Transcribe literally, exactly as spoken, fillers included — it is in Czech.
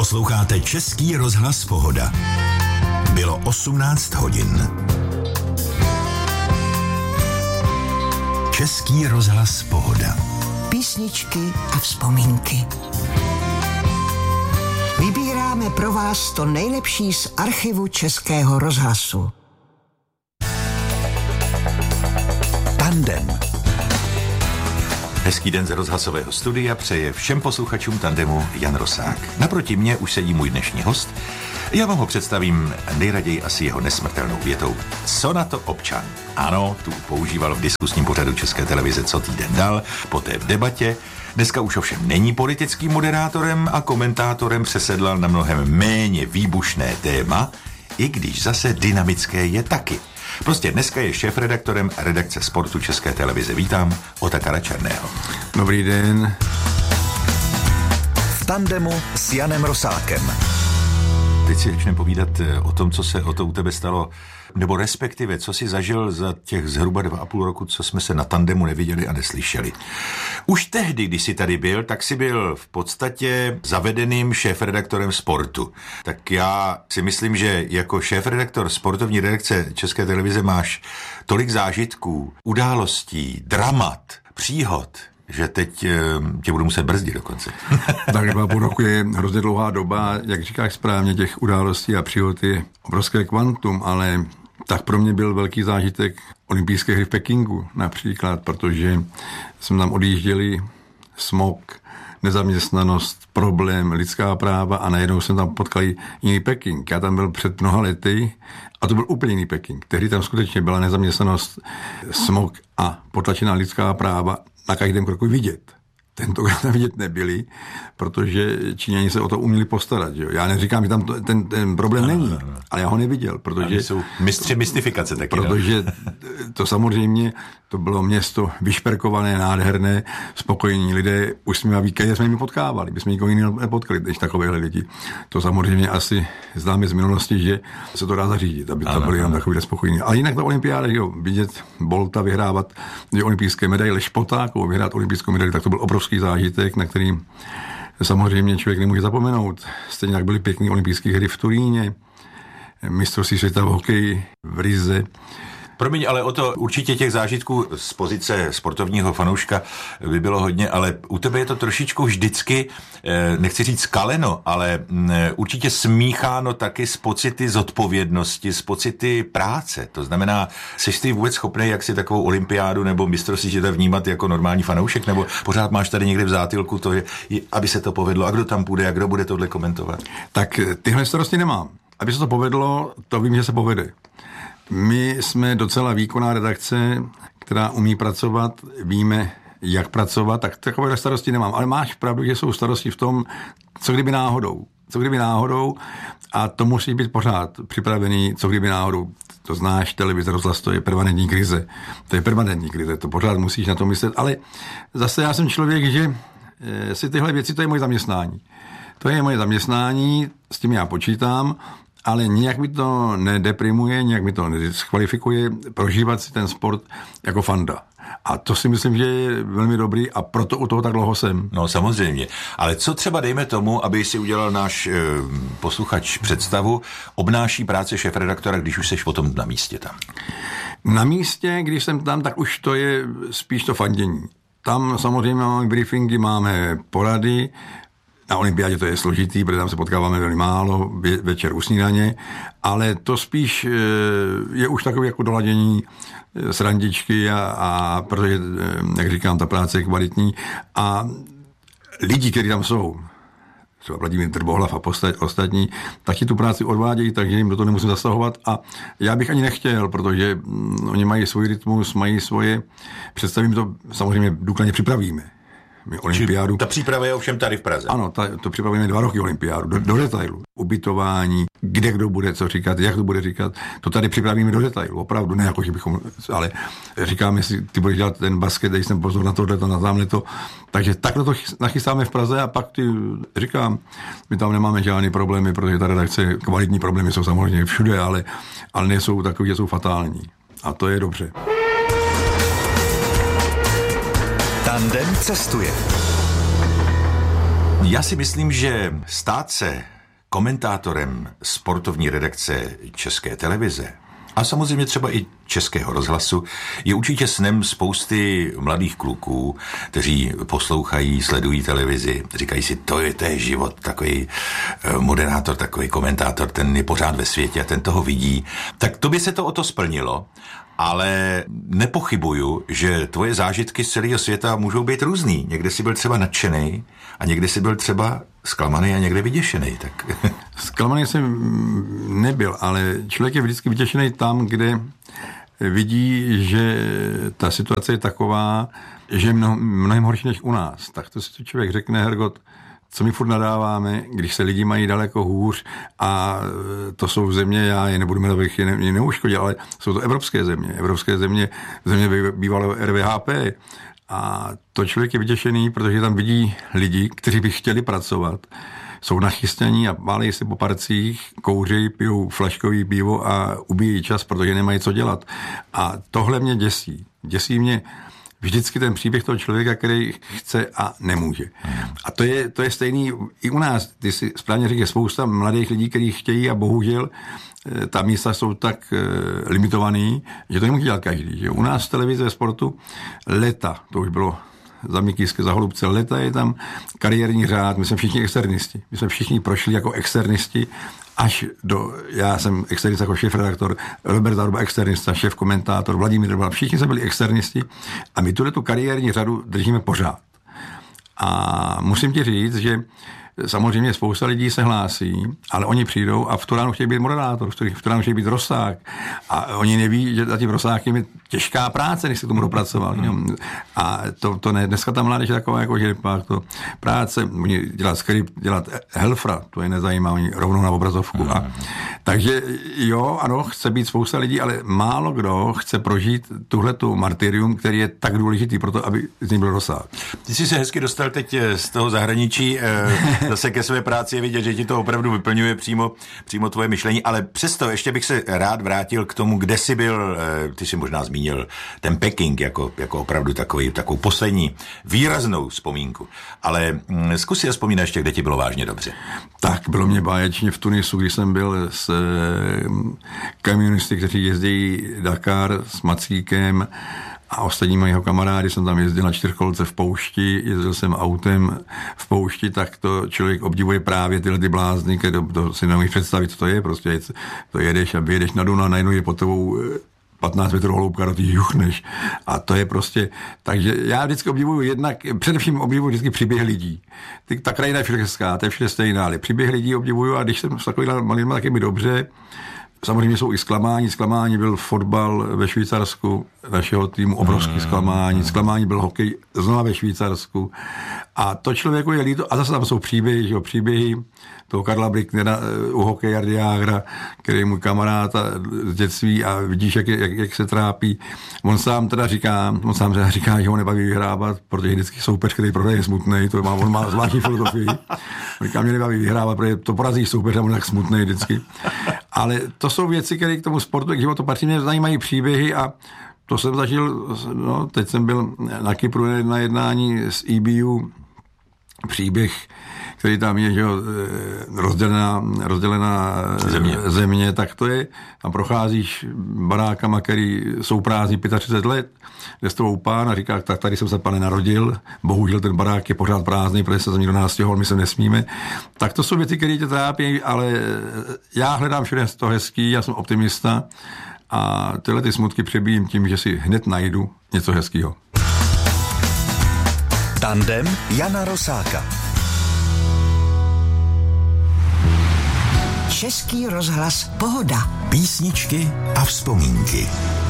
Posloucháte Český rozhlas Pohoda. Bylo osmnáct hodin. Český rozhlas Pohoda. Písničky a vzpomínky. Vybíráme pro vás to nejlepší z archivu Českého rozhlasu. Tandem. Hezký den z rozhlasového studia přeje všem posluchačům Tandemu Jan Rosák. Naproti mně už sedí můj dnešní host. Já vám ho představím nejraději asi jeho nesmrtelnou větou. Co na to občan? Ano, tu používal v diskusním pořadu České televize Co týden dal, poté v debatě. Dneska už ovšem není politickým moderátorem a komentátorem, přesedlal na mnohem méně výbušné téma, i když zase dynamické je taky. Prostě dneska je šéfredaktorem redakce sportu České televize. Vítám Otakara Černého. Dobrý den. V tandemu s Janem Rosákem. Teď si začneme povídat o tom, co se o to u tebe stalo, nebo respektive, co si zažil za těch zhruba dva a půl roku, co jsme se na tandemu neviděli a neslyšeli. Už tehdy, když jsi tady byl, tak jsi byl v podstatě zavedeným šéfredaktorem sportu. Tak já si myslím, že jako šéfredaktor sportovní redakce České televize máš tolik zážitků, událostí, dramat, příhod, že teď tě budu muset brzdit dokonce. Tak dva půl roku je hrozně dlouhá doba, jak říkáš správně, těch událostí a příhod je obrovské kvantum, ale tak pro mě byl velký zážitek olympijské hry v Pekingu například, protože jsme tam odjížděli, smog, nezaměstnanost, problém, lidská práva a najednou jsem tam potkal jiný Peking. Já tam byl před mnoha lety a to byl úplně jiný Peking. Tehdy tam skutečně byla nezaměstnanost, smog a potlačená lidská práva na každém kroku vidět. Tentokrát tam vidět nebyli, protože Číňani se o to uměli postarat. Že? Já neříkám, že tam to, ten, ten problém není, no, no. Ale já ho neviděl, protože... jsou mistři mystifikace taky. Protože no? to samozřejmě, to bylo město vyšperkované, nádherné, spokojení lidé, usmívaví, které jsme jim potkávali, by jsme nikoho jiného nepotkali, než takovéhle lidi. To samozřejmě asi známe z minulosti, že se to dá zařídit, aby to byly jenom takovýhle spokojení. Ale jinak ta olympiáda, jo, vidět Bolta vyhrávat olympijské medaile, Špotákovou vyhrát olympijskou medaili, tak to byl obrovský zážitek, na který samozřejmě člověk nemůže zapomenout. Stejně jak byly pěkný olympijské hry v Turíně, mistrovství světa v hokeji v Rize. Promiň, ale o to určitě těch zážitků z pozice sportovního fanouška by bylo hodně, ale u tebe je to trošičku vždycky, nechci říct skaleno, ale určitě smícháno taky s pocity zodpovědnosti, s pocity práce. To znamená, jsi ty vůbec schopný, jak si takovou olympiádu nebo mistrovství světa vnímat jako normální fanoušek, nebo pořád máš tady někde v zátylku to, je, aby se to povedlo, a kdo tam půjde, a kdo bude tohle komentovat? Tak tyhle starosti nemám. Aby se to povedlo, to vím, že se povede. My jsme docela výkonná redakce, která umí pracovat, víme, jak pracovat, tak takové starosti nemám. Ale máš pravdu, že jsou starosti v tom, co kdyby náhodou. Co kdyby náhodou a to musí být pořád připravený, co kdyby náhodou. To znáš, televize, rozhlas, to je permanentní krize. To je permanentní krize, to pořád musíš na to myslet. Ale zase já jsem člověk, že si tyhle věci, to je moje zaměstnání. To je moje zaměstnání, s tím já počítám, ale nijak mi to nedeprimuje, nijak mi to nediskvalifikuje prožívat si ten sport jako fanda. A to si myslím, že je velmi dobrý a proto u toho tak dlouho jsem. No samozřejmě. Ale co třeba dejme tomu, aby si udělal náš e, posluchač představu, obnáší práce šéfredaktora, když už seš potom na místě tam? Na místě, když jsem tam, tak už to je spíš to fandění. Tam samozřejmě máme briefingy, máme porady. Na olympiádě to je složitý, protože tam se potkáváme velmi málo, večer u snídaně, ale to spíš je už takové jako doladění srandičky a, a protože, jak říkám, ta práce je kvalitní a lidi, kteří tam jsou, třeba Vladimír Trbohlav a ostatní, tak ti tu práci odvádějí, takže jim do toho nemusím zasahovat a já bych ani nechtěl, protože oni mají svůj rytmus, mají svoje, představím to, samozřejmě důkladně připravíme. Olympiádu. Ta příprava je ovšem tady v Praze. Ano, ta, to připravujeme dva roky olympiádu, do, do detailu. Ubytování, kde kdo bude co říkat, jak to bude říkat, to tady připravíme do detailu, opravdu, ne jako, že bychom, ale říkáme si, ty budeš dělat ten basket, dej jsem pozor na tohleto, na tamhleto, takže takhle to nachystáme v Praze a pak ty, říkám, my tam nemáme žádný problémy, protože ta redakce, kvalitní problémy jsou samozřejmě všude, ale, ale nejsou takový, že jsou fatální. A to je dobře. Tandem cestuje. Já si myslím, že stát se komentátorem sportovní redakce České televize a samozřejmě třeba i Českého rozhlasu je určitě snem spousty mladých kluků, kteří poslouchají, sledují televizi, říkají si, to je, to je život, takový moderátor, takový komentátor, ten je pořád ve světě a ten toho vidí. Tak to by se to o to splnilo, ale nepochybuju, že tvoje zážitky z celého světa můžou být různý. Někde jsi byl třeba nadšený a někde jsi byl třeba zklamaný a někde vyděšený. Tak. Zklamaný jsem nebyl, ale člověk je vždycky vyděšený tam, kde vidí, že ta situace je taková, že je mnoho, mnohem horší než u nás. Tak to si člověk řekne, Hergot, co my furt nadáváme, když se lidi mají daleko hůř a to jsou země, já je nebudu jmenovat, abych je ne, neuškodil, ale jsou to evropské země. Evropské země, země bývalého R V H P. A to člověk je vyděšený, protože tam vidí lidi, kteří by chtěli pracovat, jsou nachystaní a pálejí se po parcích, kouří, pijou flaškový pivo a ubíjí čas, protože nemají co dělat. A tohle mě děsí. Děsí mě vždycky ten příběh toho člověka, který chce a nemůže. A to je, to je stejný i u nás. Ty si správně říkáš, spousta mladých lidí, kteří chtějí a bohužel ta místa jsou tak limitovaný, že to nemůže dělat každý. Že? U nás v televize sportu leta, to už bylo za Mikýské, za Holubce, leta je tam kariérní řád, my jsme všichni externisti. My jsme všichni prošli jako externisti až do, já jsem externista jako šéfredaktor, Robert Zaruba externista, šéf komentátor, Vladimír Drobal, všichni jsme byli externisti a my tuhle tu kariérní řadu držíme pořád. A musím ti říct, že samozřejmě spousta lidí se hlásí, ale oni přijdou a v tu ránu chtějí být moderátor, v tu ránu chtějí být Rosák. A oni neví, že za tím Rosákem je těžká práce, než se k tomu dopracoval. Mm. A to, to ne, dneska ta mládež je taková, jako, že pak to práce, oni dělat skript, dělat helfra, to je nezajímá, oni rovnou na obrazovku. Mm. A, takže jo, ano, chce být spousta lidí, ale málo kdo chce prožít tuhletu martyrium, který je tak důležitý pro to, aby z něj byl Rosák. Ty jsi se hezky dostal teď z toho zahraničí, zase ke své práci je vidět, že ti to opravdu vyplňuje přímo, přímo tvoje myšlení, ale přesto ještě bych se rád vrátil k tomu, kde jsi byl, ty jsi možná zmínil ten Peking jako, jako opravdu takový, takovou poslední výraznou vzpomínku, ale zkus si vzpomínat ještě, kde ti bylo vážně dobře. Tak, bylo mě báječně v Tunisu, když jsem byl s kamionisty, kteří jezdí Dakar s Macíkem a ostatními jeho kamarády, jsem tam jezdil na čtyřkolce v poušti, jezdil jsem autem v poušti, tak to člověk obdivuje právě tyhle ty blázny, to, to si nemůžeš představit, co to je, prostě to jedeš a vyjedeš na Duna, najednou je pod tebou patnáct metrů hloubka, do těch juchneš. A to je prostě, takže já vždycky obdivuju jednak, především obdivuju vždycky příběh lidí. Ty, ta krajina je všecká, to je vše stejná, ale příběh lidí obdivuju a když jsem s takovými malými, tak je mi dobře. Samozřejmě jsou i zklamání. Zklamání byl fotbal ve Švýcarsku našeho týmu, obrovský zklamání. Zklamání byl hokej znova ve Švýcarsku. A to člověku je líto. A zase tam jsou příběhy, že jo, příběhy toho Karla Bricknera u hokeje Jardy Jágra, který je můj kamarád z dětství a vidíš, jak, jak, jak se trápí. On sám teda říká, on sám teda říká, že ho nebaví vyhrávat, protože vždycky soupeř, který prohraje, je smutnej, to má, on má zvláštní filozofii. On říká, mě nebaví vyhrávat, protože to porazí soupeř a on je tak smutnej vždycky. Ale to jsou věci, které k tomu sportu, k životu patří, mě zajímají příběhy a to jsem zažil, no, teď jsem byl na Kypru na jednání s E B U, příběh, který tam je, že rozdělená, rozdělená země. země, tak to je, tam procházíš barákama, který jsou prázdní třicet pět let, jde s tebou pán a říká, tak tady jsem se, pane, narodil, bohužel ten barák je pořád prázdný, protože se za někdo nás stěhoval, my se nesmíme. Tak to jsou věci, které tě trápí, ale já hledám všude to hezký, já jsem optimista a tyhle ty smutky přebíjím tím, že si hned najdu něco hezkýho. Tandem Jana Rosáka. Český rozhlas Pohoda. Písničky a vzpomínky.